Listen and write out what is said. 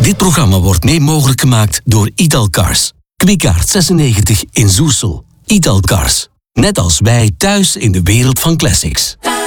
Dit programma wordt mede mogelijk gemaakt door Italcars. Kwikaart 96 in Zoessel. Italcars. Net als wij thuis in de wereld van classics.